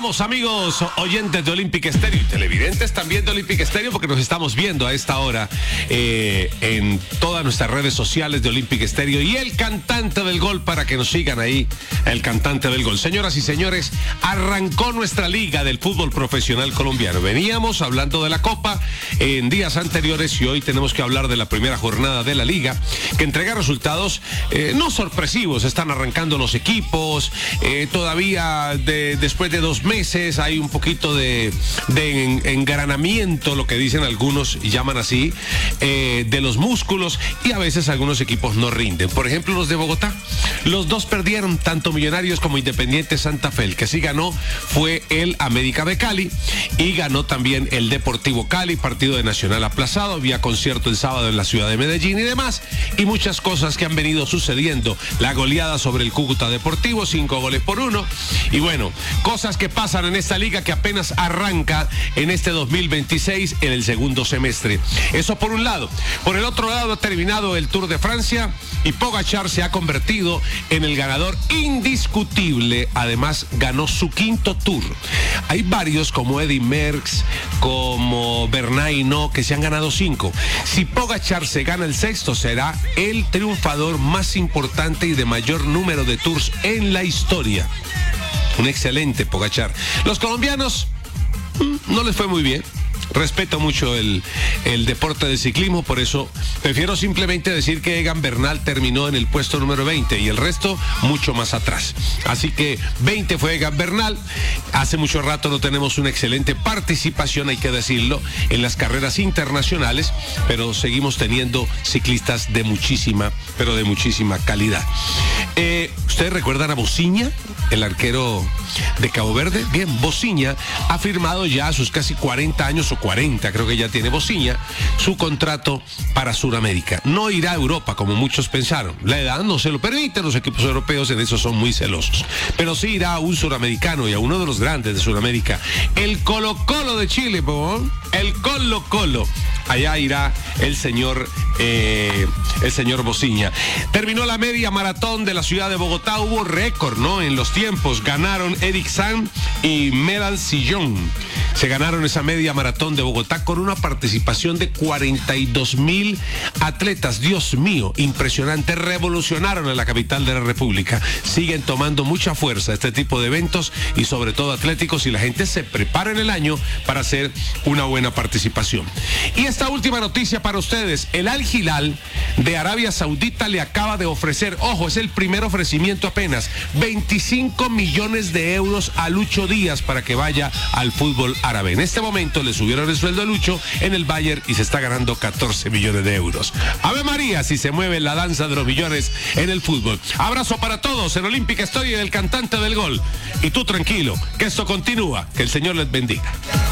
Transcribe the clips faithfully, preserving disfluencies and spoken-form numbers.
Saludos amigos oyentes de Olympic Stereo y televidentes también de Olympic Stereo, porque nos estamos viendo a esta hora eh, en todas nuestras redes sociales de Olympic Stereo y el cantante del gol, para que nos sigan ahí, el cantante del gol. Señoras y señores, arrancó nuestra liga del fútbol profesional colombiano. Veníamos hablando de la Copa en días anteriores y hoy tenemos que hablar de la primera jornada de la liga, que entrega resultados eh, no sorpresivos. Están arrancando los equipos, eh, todavía de, después de dos meses hay un poquito de, de en, engranamiento, lo que dicen algunos y llaman así, eh, de los músculos, y a veces algunos equipos no rinden. Por ejemplo, los de Bogotá, los dos perdieron, tanto Millonarios como Independiente Santa Fe. El que sí ganó fue el América de Cali y ganó también el Deportivo Cali, partido de Nacional aplazado, había concierto el sábado en la ciudad de Medellín y demás, y muchas cosas que han venido sucediendo. La goleada sobre el Cúcuta Deportivo, cinco goles por uno, y bueno, cosas que pasan en esta liga que apenas arranca en este dos mil veintiséis en el segundo semestre. Eso por un lado. Por el otro lado, ha terminado el Tour de Francia y Pogačar se ha convertido en el ganador indiscutible. Además, ganó su quinto Tour. Hay varios como Eddy Merckx, como Bernal Hinault, que se han ganado cinco. Si Pogačar se gana el sexto, será el triunfador más importante y de mayor número de tours en la historia. Un excelente Pogačar. Los colombianos mmm, no les fue muy bien. Respeto mucho el, el deporte del ciclismo, por eso prefiero simplemente decir que Egan Bernal terminó en el puesto número veinte y el resto mucho más atrás. Así que veinte fue Egan Bernal. Hace mucho rato no tenemos una excelente participación, hay que decirlo, en las carreras internacionales, pero seguimos teniendo ciclistas de muchísima, pero de muchísima calidad. Eh, ¿Ustedes recuerdan a Bociña, el arquero de Cabo Verde? Bien, Bociña ha firmado ya a sus casi cuarenta años, o cuarenta creo que ya tiene Bociña, su contrato para Sudamérica. No irá a Europa como muchos pensaron. La edad no se lo permite, los equipos europeos en eso son muy celosos. Pero sí irá a un suramericano y a uno de los grandes de Sudamérica, el Colo Colo de Chile, ¿no? El Colo Colo. Allá irá el señor eh, el señor Bociña. Terminó la media maratón de la ciudad de Bogotá. Hubo récord, ¿no? En los tiempos. Ganaron Eric San y Medal Sillón. Se ganaron esa media maratón de Bogotá con una participación de cuarenta y dos mil atletas. Dios mío, impresionante. Revolucionaron en la capital de la República. Siguen tomando mucha fuerza este tipo de eventos y sobre todo atléticos, y la gente se prepara en el año para hacer una buena participación. Y esta última noticia para ustedes: el Al Hilal de Arabia Saudita le acaba de ofrecer, ojo, es el primer ofrecimiento apenas, veinticinco millones de euros a Lucho Díaz para que vaya al fútbol árabe. En este momento le subieron el sueldo a Lucho en el Bayern y se está ganando catorce millones de euros. Ave María, si se mueve la danza de los millones en el fútbol. Abrazo para todos en Olympic Stereo del cantante del gol. Y tú tranquilo, que esto continúa. Que el Señor les bendiga.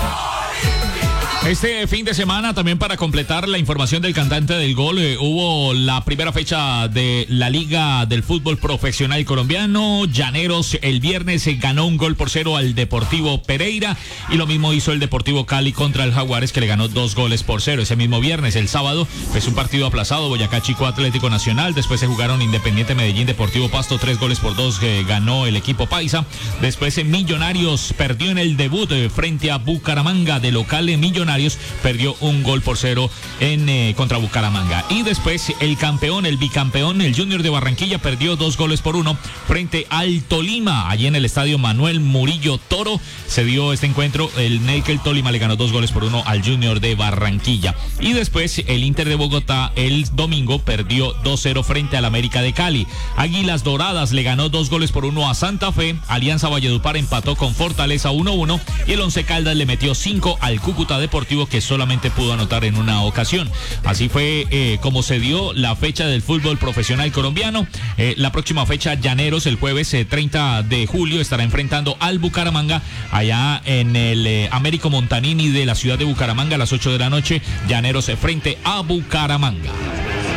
Este fin de semana, también para completar la información del cantante del gol, eh, hubo la primera fecha de la Liga del Fútbol Profesional Colombiano. Llaneros el viernes eh, ganó un gol por cero al Deportivo Pereira, y lo mismo hizo el Deportivo Cali contra el Jaguares, que le ganó dos goles por cero ese mismo viernes. El sábado pues un partido aplazado, Boyacá Chico Atlético Nacional. Después se jugaron Independiente Medellín Deportivo Pasto, tres goles por dos que ganó el equipo paisa. Después eh, Millonarios perdió en el debut eh, frente a Bucaramanga. De local, eh, Millonarios perdió un gol por cero en eh, contra Bucaramanga. Y después el campeón, el bicampeón, el Junior de Barranquilla, perdió dos goles por uno frente al Tolima. Allí en el estadio Manuel Murillo Toro se dio este encuentro. El Nickel Tolima le ganó dos goles por uno al Junior de Barranquilla. Y después el Inter de Bogotá el domingo perdió dos cero frente al América de Cali. Águilas Doradas le ganó dos goles por uno a Santa Fe. Alianza Valledupar empató con Fortaleza uno uno y el Once Caldas le metió cinco al Cúcuta Deportivo, que solamente pudo anotar en una ocasión. Así fue eh, como se dio la fecha del fútbol profesional colombiano. Eh, la próxima fecha, Llaneros, el jueves eh, treinta de julio, estará enfrentando al Bucaramanga allá en el eh, Américo Montanini de la ciudad de Bucaramanga a las ocho de la noche. Llaneros eh, frente a Bucaramanga.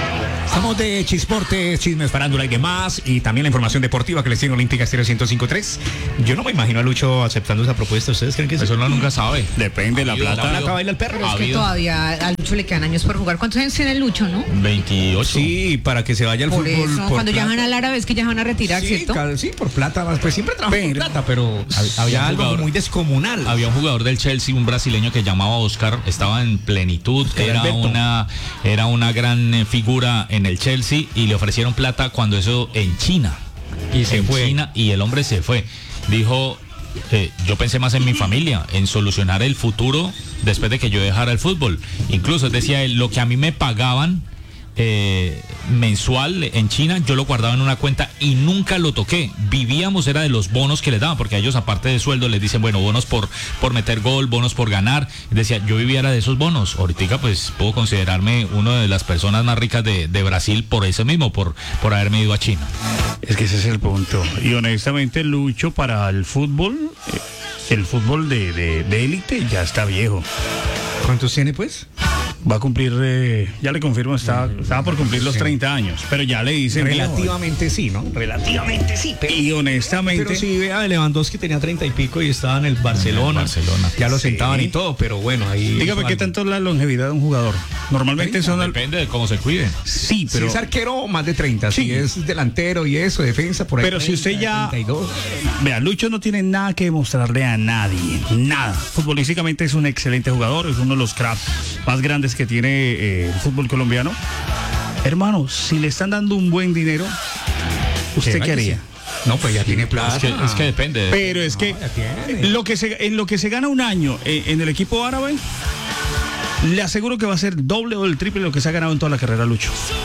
Estamos de Chisportes, chismes, farándula y demás, y también la información deportiva que les tiene Olímpica Estéreo ciento cinco punto tres. Yo no me imagino a Lucho aceptando esa propuesta. ¿Ustedes creen que sí? Eso uno nunca sabe. Depende, la plata. La plata baila el perro. Pero es que todavía a Lucho le quedan años por jugar. ¿Cuántos años tiene Lucho, no? veintiocho. Sí, para que se vaya al Por fútbol. eso, por cuando ya plata. van al árabe es que ya van a retirar, Sí, ¿cierto? cal- sí, por plata, pues siempre trabaja por Pero- plata, pero Había había un algo jugador- muy descomunal. Había un jugador del Chelsea, un brasileño que llamaba Oscar, estaba en plenitud, era Alberto. una, era una gran eh, figura en el Chelsea y le ofrecieron plata cuando eso en China. Y se en fue. China, y el hombre se fue. Dijo, eh, yo pensé más en mi familia, en solucionar el futuro después de que yo dejara el fútbol. Incluso decía él, lo que a mí me pagaban eh, mensual en China, yo lo guardaba en una cuenta y nunca lo toqué. Vivíamos era de los bonos que les daban, porque a ellos aparte de sueldo les dicen, bueno, bonos por, por meter gol, bonos por ganar. Decía, yo vivía era de esos bonos. Ahorita pues puedo considerarme una de las personas más ricas de, de Brasil por eso mismo, por, por haberme ido a China. Es que ese es el punto. Y honestamente, Lucho, para el fútbol, eh, el fútbol de, de, de élite ya está viejo. ¿Cuántos tiene, pues? Va a cumplir, eh, ya le confirmo, está, estaba por cumplir los treinta años, pero ya le dicen viejo. Relativamente sí, ¿no? Relativamente sí. Pero, Y honestamente, pero sí, vea, Lewandowski tenía treinta y pico y estaba en el Barcelona. Barcelona. Ya lo Sí. sentaban y todo, pero bueno, ahí... dígame qué tanto es la longevidad de un jugador. Normalmente son... al- Depende de cómo se cuide. Sí, Si pero... es arquero, más de treinta. Sí. Si es delantero y eso, defensa, por ahí. Pero si usted ya- treinta y dos. Vea, Lucho no tiene nada que demostrarle a nadie, nada. Futbolísticamente es un excelente jugador, es uno de los cracks más grandes que tiene eh, el fútbol colombiano. Hermano, si le están dando un buen dinero, ¿usted ¿Será qué que haría? sí? No, pues ya tiene plata. Es que, es que depende. Pero es que ya tiene. lo que se, en lo que se gana un año eh, en el equipo árabe, le aseguro que va a ser doble o el triple de lo que se ha ganado en toda la carrera, Lucho.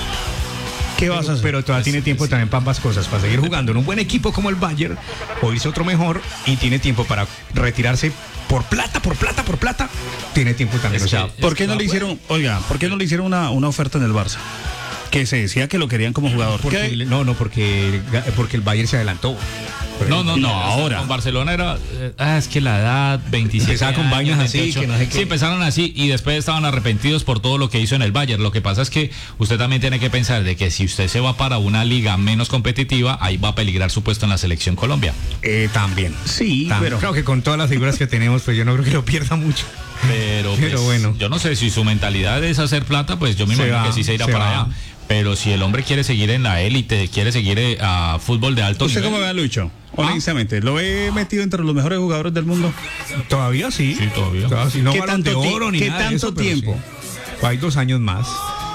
¿Qué vas a Pero, hacer? pero todavía tiene tiempo también para ambas cosas, para seguir jugando en un buen equipo como el Bayern o irse a otro mejor, y tiene tiempo para retirarse por plata, por plata, por plata. Tiene tiempo también, Es o sea, que- ¿Por qué no le hicieron, oiga, por qué no le hicieron una, una oferta en el Barça? Que se decía que lo querían como jugador. porque, ¿Qué? no, no, porque, porque el Bayern se adelantó. No, no, no, No, ahora. ahora. Con Barcelona era, eh, ah, es que la edad, veintisiete Empezaba con años, vainas así, veintiocho. que no sé qué. Sí, empezaron así y después estaban arrepentidos por todo lo que hizo en el Bayern. Lo que pasa es que usted también tiene que pensar de que si usted se va para una liga menos competitiva, ahí va a peligrar su puesto en la selección Colombia. Eh, también. Sí, También. pero... Creo que con todas las figuras que tenemos, pues yo no creo que lo pierda mucho. Pero, Pero pues, bueno. yo no sé si su mentalidad es hacer plata, pues yo me Se imagino va, que sí se irá se para va. allá. Pero si el hombre quiere seguir en la élite, quiere seguir eh, a fútbol de alto ¿Usted nivel. cómo ve a Lucho? Honestamente, ¿lo he metido entre los mejores jugadores del mundo? Todavía sí. Sí, todavía. sí. No ¿Qué balón de tanto ti- oro ni qué nada de tanto eso, pero tiempo? sí. Hay dos años más.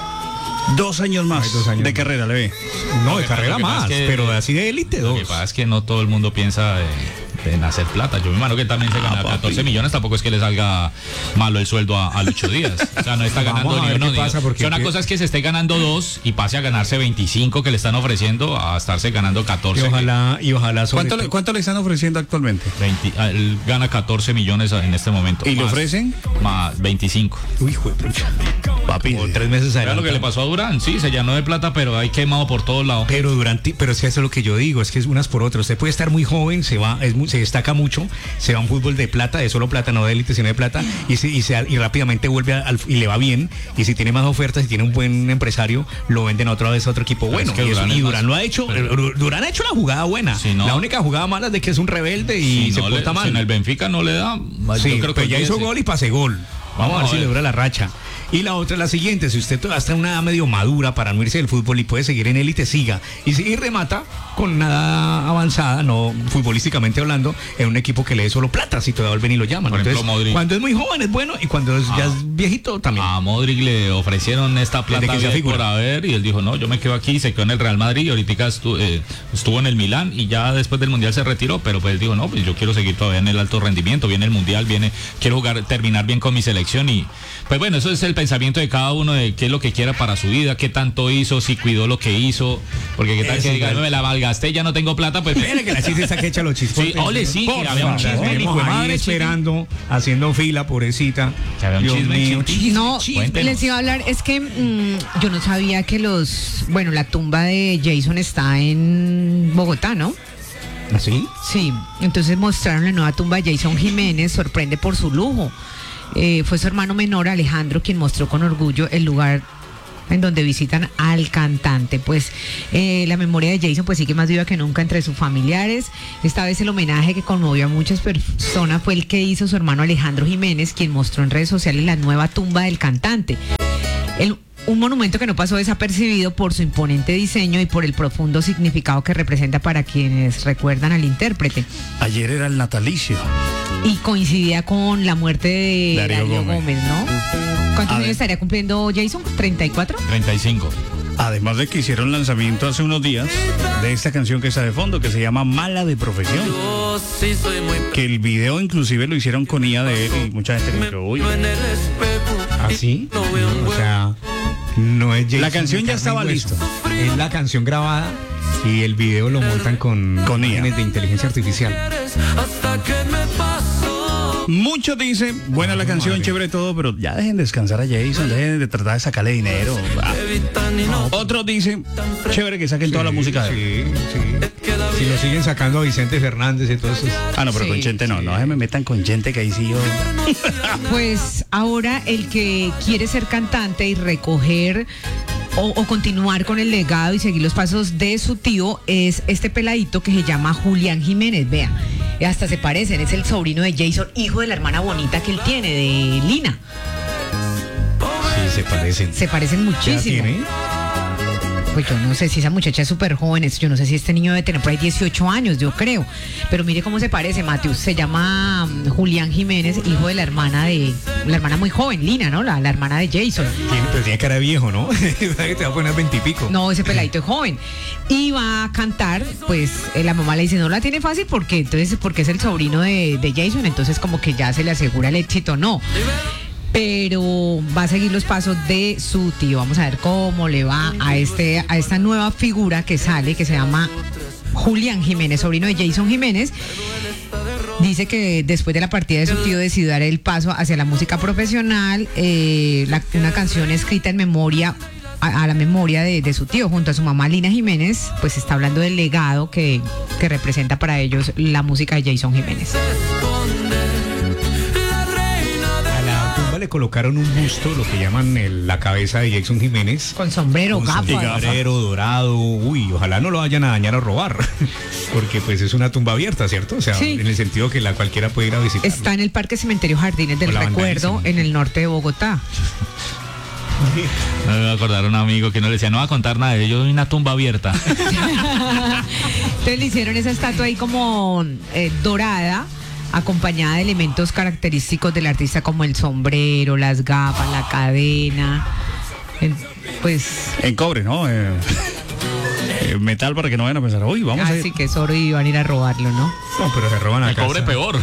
Dos años más Hay dos años de más. carrera, le ve. No, de que- carrera lo que pasa más, es que- pero así de élite Lo que dos. pasa es que no todo el mundo piensa eh, en hacer plata. Yo me imagino que también se gana Ah, papi. catorce millones, tampoco es que le salga malo el sueldo a, a Lucho Díaz. O sea, no está Vamos ganando a ni ver uno qué ni pasa, dos. porque O sea, una que- cosa es que se esté ganando dos y pase a ganarse veinticinco que le están ofreciendo a estarse ganando Y catorce. ojalá, y ojalá sobre ¿Cuánto le, todo- ¿Cuánto le están ofreciendo actualmente? veinte, ah, él gana catorce millones en este momento. ¿Y le Más- ofrecen? Más veinticinco. Uy, hijo de pucha. Papi. O tres meses Era lo adelante. que le pasó a Durán. Sí, se llenó de plata, pero hay quemado por todos lados. Pero durante, pero es que eso es lo que yo digo, es que es unas por otras. Usted puede estar muy joven, se va, es muy- se destaca mucho, se va a un fútbol de plata, de solo plata, no de élite, sino de plata, y, se, y, se- y rápidamente vuelve al, y le va bien. Y si tiene más ofertas, si tiene un buen empresario, lo venden otra vez a otro equipo Pero bueno. es que y, eso- Durán y es Durán más- lo ha hecho, pero- Dur- Durán ha hecho la jugada buena. Sí, no. La única jugada mala es de que es un rebelde y Si se no le- porta si mal. en el Benfica no le da. Sí, yo creo que pues ya hizo olvídese. gol y pase gol. Vamos, a ver si le dura la racha. Y la otra es la siguiente, si usted todavía está en una edad medio madura para no irse del fútbol y puede seguir en élite, siga. Y, si- y remata con una edad avanzada, no futbolísticamente hablando, en un equipo que le dé solo plata, si todavía vuelven y lo llaman. Por ejemplo, Entonces, Modric. cuando es muy joven es bueno y cuando es, ya Ah. es viejito también. A Modric le ofrecieron esta plata que sea bien figura. por haber y él dijo, no, yo me quedo aquí, se quedó en el Real Madrid y ahorita estu- eh, estuvo en el Milán y ya después del Mundial se retiró, pero pues él dijo, no, pues yo quiero seguir todavía en el alto rendimiento, viene el Mundial, viene, quiero jugar, terminar bien con mi selección y pues bueno, eso es el pensamiento de cada uno de qué es lo que quiera para su vida, qué tanto hizo, si cuidó lo que hizo, porque qué tal Eso que diga, es. no me la malgasté, ya no tengo plata, pues... Espere que la chiste está que echa los chistes. Sí, ole, sí, que había un chisme, Tenemos hijo de ahí madre, esperando, haciendo fila, pobrecita. Que había un Dios chisme, mío, chisme. chisme, No, chisme. Cuéntenos. les iba a hablar, es que mm, yo no sabía que los, bueno, la tumba de Jason está en Bogotá, ¿no? ¿Así? Sí, entonces mostraron la nueva tumba de Jason Jiménez, sorprende por su lujo. Eh, fue su hermano menor, Alejandro, quien mostró con orgullo el lugar en donde visitan al cantante. Pues eh, la memoria de Jason pues sigue más viva que nunca entre sus familiares. Esta vez el homenaje que conmovió a muchas personas fue el que hizo su hermano Alejandro Jiménez, quien mostró en redes sociales la nueva tumba del cantante. El Un monumento que no pasó desapercibido por su imponente diseño y por el profundo significado que representa para quienes recuerdan al intérprete. Ayer era el natalicio. Y coincidía con la muerte de Darío Darío, Gómez. Gómez. ¿no? ¿Cuántos A ver. años estaría cumpliendo Jason? ¿treinta y cuatro? treinta y cinco. Además de que hicieron lanzamiento hace unos días de esta canción que está de fondo, que se llama Mala de Profesión. Que el video inclusive lo hicieron con I A de él y mucha gente como que, uy. ¿Así? O sea, no es Jason La canción de ya carne estaba y hueso. lista. Es la canción grabada y el video lo montan con, Con I A. imágenes de inteligencia artificial. Muchos dicen, buena la canción, madre. chévere todo, pero ya dejen descansar a Jason, dejen de tratar de sacarle dinero. Ah. Otros dicen, chévere que saquen toda la música de él. Sí, sí. Si lo siguen sacando a Vicente Fernández y todo eso. Ah, no, pero Sí, con Chente no, no se me metan con Chente, que ahí sí yo. Pues ahora el que quiere ser cantante y recoger o, o continuar con el legado y seguir los pasos de su tío es este peladito que se llama Julián Jiménez. Vea, hasta se parecen, es el sobrino de Jason, hijo de la hermana bonita que él tiene, de Lina. Sí, se parecen. Se parecen ¿Qué edad muchísimo. tiene? Pues yo no sé si esa muchacha es súper joven, es- yo no sé si este niño debe tener por ahí dieciocho años, yo creo. Pero mire cómo se parece, Mateus. Se llama mm, Julián Jiménez, hijo de la hermana de, la hermana muy joven, Lina, ¿no? La, la hermana de Jason. Tiene, pero tiene cara de viejo, ¿no? Que te va a poner veintipico. No, ese peladito es joven. Y va a cantar, pues eh, la mamá le dice, no la tiene fácil porque entonces, porque es el sobrino de, de Jason, entonces como que ya se le asegura el éxito, no. Pero va a seguir los pasos de su tío. Vamos a ver cómo le va a este, a esta nueva figura que sale, que se llama Julián Jiménez, sobrino de Jason Jiménez. Dice que después de la partida de su tío decidió dar el paso hacia la música profesional, eh, la- una canción escrita en memoria, a, a la memoria de, de su tío, junto a su mamá Lina Jiménez, pues está hablando del legado que, que representa para ellos la música de Jason Jiménez. A la tumba le colocaron un busto, lo que llaman el- la cabeza de Jason Jiménez. Con sombrero, Con gafas. sombrero dorado. Uy, ojalá no lo vayan a dañar o robar. Porque pues es una tumba abierta, ¿cierto? O sea, Sí. en el sentido que la cualquiera puede ir a visitar. Está en el Parque Cementerio Jardines del Hola, Recuerdo, bandísimo. en el norte de Bogotá. Me voy a acordar a un amigo que no le decía, no va a contar nada de ello, yo doy una tumba abierta. Entonces le hicieron esa estatua ahí como eh, dorada, acompañada de elementos característicos del artista como el sombrero, las gafas, la cadena. En- pues En cobre, ¿no? Eh, eh, metal para que no vayan a pensar, uy, vamos a ir. así que es oro y van a ir a robarlo, ¿no? No, pero se roban El acá. cobre peor.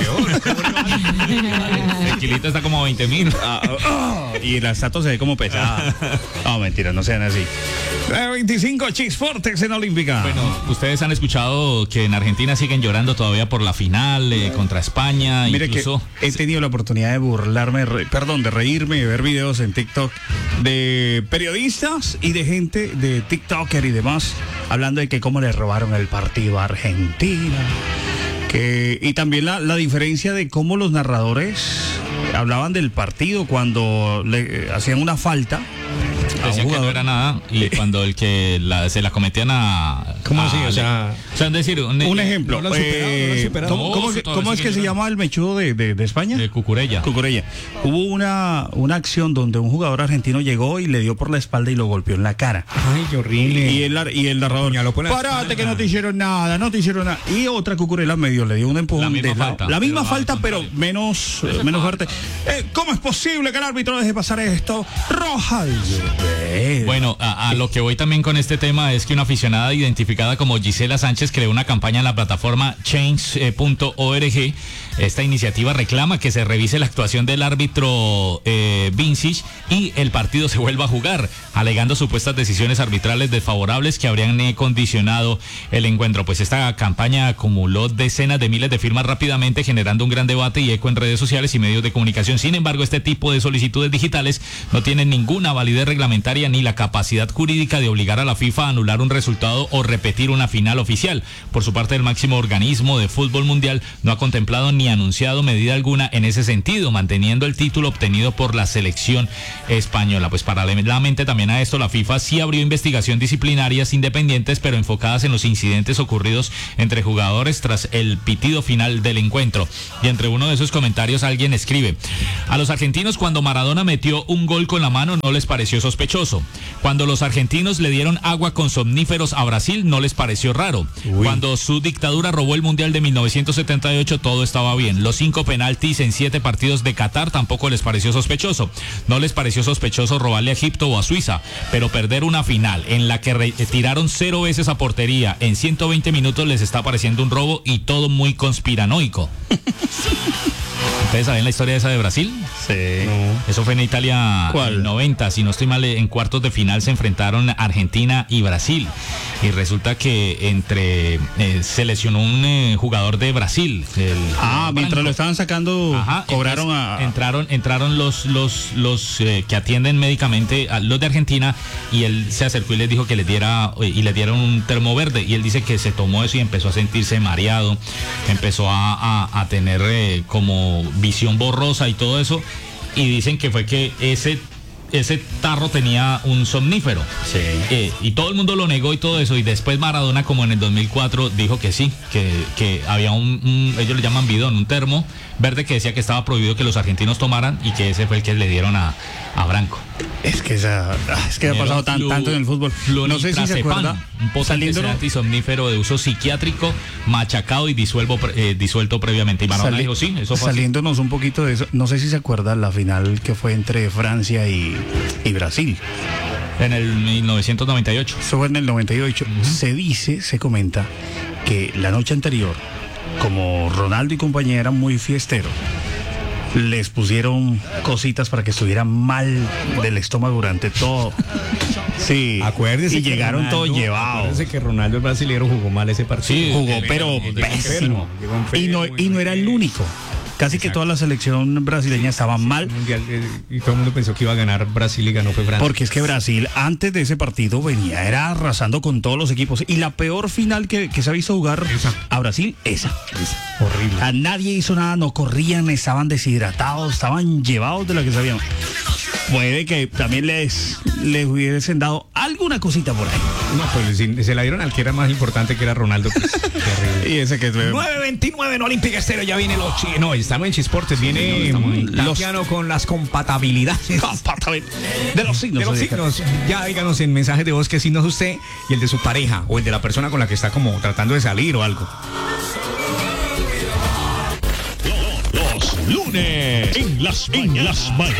El kilito está como veinte mil. Ah, ah, ah, y la estatua se ve como pesada. No, mentira, no sean así. Eh, veinticinco Chisfortex en Olímpica. Bueno, ustedes han escuchado que en Argentina siguen llorando todavía por la final eh, contra España. Mire incluso que he tenido la oportunidad de burlarme, re- perdón, de reírme y de ver videos en TikTok de periodistas y de gente de TikToker y demás hablando de que cómo le robaron el partido a Argentina. Que, y también la, la diferencia de cómo los narradores hablaban del partido cuando le eh, hacían una falta. a un decían que no jugador. era nada y cuando el que la- se la cometían a... ¿Cómo a- así? O sea, o sea, es decir, un, Un ejemplo. no lo han superado, no lo han eh, superado. ¿Cómo, No, cómo eso que- todavía cómo es sigue que se llorando. llama el mechudo de, de, de España? de Cucurella. Cucurella. Hubo una, una acción donde un jugador argentino llegó y le dio por la espalda y lo golpeó en la cara. Ay, qué horrible. Y el, ar- y el narrador, Apuñaló por la parate espalda. que no te hicieron nada, no te hicieron nada. Y otra Cucurella medio le dio un empujón. La misma de lado. falta, La misma pero al falta, pero contrario. menos, eh, menos fuerte. Eh, ¿Cómo es posible que el árbitro deje pasar esto? Roja. Y yo, "Eh". Bueno, a, a lo que voy también con este tema es que una aficionada identificada como Gisela Sánchez creó una campaña en la plataforma change punto org. Esta iniciativa reclama que se revise la actuación del árbitro eh, Vincic y el partido se vuelva a jugar, alegando supuestas decisiones arbitrales desfavorables que habrían eh, condicionado el encuentro. Pues esta campaña acumuló decenas de miles de firmas rápidamente, generando un gran debate y eco en redes sociales y medios de comunicación. Sin embargo, este tipo de solicitudes digitales no tienen ninguna validez reglamentaria reglamentaria ni la capacidad jurídica de obligar a la FIFA a anular un resultado o repetir una final oficial. Por su parte, el máximo organismo de fútbol mundial no ha contemplado ni anunciado medida alguna en ese sentido, manteniendo el título obtenido por la selección española. Pues paralelamente también a esto, la FIFA sí abrió investigación disciplinarias independientes, pero enfocadas en los incidentes ocurridos entre jugadores tras el pitido final del encuentro. Y entre uno de esos comentarios alguien escribe: a los argentinos cuando Maradona metió un gol con la mano no les pareció sospechoso. Cuando los argentinos le dieron agua con somníferos a Brasil no les pareció raro. Uy. Cuando su dictadura robó el Mundial de mil novecientos setenta y ocho todo estaba bien. Los cinco penaltis en siete partidos de Qatar tampoco les pareció sospechoso. No les pareció sospechoso robarle a Egipto o a Suiza, pero perder una final en la que re- tiraron cero veces a portería en ciento veinte minutos les está pareciendo un robo y todo muy conspiranoico. ¿Ustedes saben la historia esa de Brasil? Sí. No. Eso fue en Italia. ¿Cuál? En noventa, si no estoy mal, en cuartos de final se enfrentaron Argentina y Brasil. Y resulta que entre eh, se lesionó un eh, jugador de Brasil. El, ah, el mientras Branco. lo estaban sacando, Ajá, cobraron a... Entraron, entraron los, los, los eh, que atienden médicamente a los de Argentina y él se acercó y les dijo que les diera, y le dieron un termo verde. Y él dice que se tomó eso y empezó a sentirse mareado, empezó a, a, a tener eh, como visión borrosa y todo eso. Y dicen que fue que ese ese tarro tenía un somnífero. Sí. Eh, y todo el mundo lo negó y todo eso. Y después Maradona, como en el dos mil cuatro, dijo que sí, que, que había un, un, ellos le llaman bidón, un termo verde que decía que estaba prohibido que los argentinos tomaran y que ese fue el que le dieron a, a Branco. Es que esa, es que ha pasado tan, flu, tanto en el fútbol. No sé si se acuerda. Un potente antisomnífero de uso psiquiátrico, machacado y disuelvo, eh, disuelto previamente. Y Maradona dijo sí, eso fue saliéndonos así. Un poquito de eso. No sé si se acuerda la final que fue entre Francia y, y Brasil. En el mil novecientos noventa y ocho. Eso fue en el noventa y ocho. Uh-huh. Se dice, se comenta que la noche anterior, como Ronaldo y compañía eran muy fiesteros, les pusieron cositas para que estuvieran mal del estómago durante todo. Sí. Acuérdese y llegaron Ronaldo, todos llevados. Acuérdese que Ronaldo el brasilero jugó mal ese partido. Sí, jugó, pero pésimo. Y no, y no era el único. Casi Exacto. que toda la selección brasileña estaba mal. Mundial, eh, y todo el mundo pensó que iba a ganar Brasil y ganó fue Francia. Porque es que Brasil antes de ese partido venía, era arrasando con todos los equipos. Y la peor final que, que se ha visto jugar esa. a Brasil, esa. esa. Horrible. A nadie hizo nada, no corrían, estaban deshidratados, estaban llevados de lo que sabían. Puede que también les, les hubiesen dado alguna cosita por ahí. No, pues se, se la dieron al que era más importante, que era Ronaldo. Pues, y ese que es nueve veintinueve en Olympic Estéreo, ya viene los chi- No, estamos en Chisportes, viene Tatiano con las compatibilidades. De los signos. De los signos. Ya díganos en mensajes de voz qué signo es usted y el de su pareja o el de la persona con la que está como tratando de salir o algo. Los lunes en las mañanas.